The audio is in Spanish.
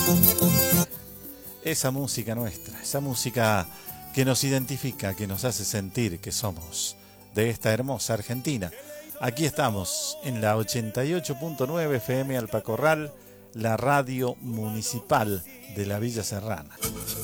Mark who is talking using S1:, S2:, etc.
S1: Esa música nuestra, esa música que nos identifica, que nos hace sentir que somos de esta hermosa Argentina. Aquí estamos en la 88.9 FM Alpacorral, la radio municipal de la Villa Serrana.